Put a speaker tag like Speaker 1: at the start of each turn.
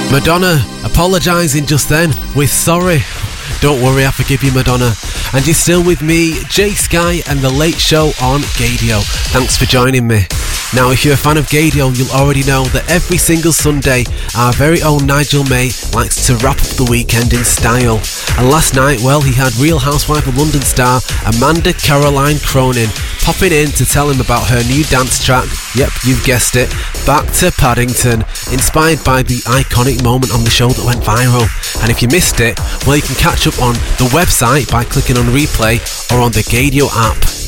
Speaker 1: Madonna apologising just then with Sorry. Don't worry, I forgive you, Madonna. And you're still with me, Jay Sky, and The Late Show on Gaydio. Thanks for joining me. Now, if you're a fan of Gaydio, you'll already know that every single Sunday, our very own Nigel May likes to wrap up the weekend in style. And last night, well, he had Real Housewife of London star Amanda Caroline Cronin popping in to tell him about her new dance track, yep, you've guessed it, Back to Paddington, inspired by the iconic moment on the show that went viral. And if you missed it, well, you can catch up on the website by clicking on replay or on the Gaydio app.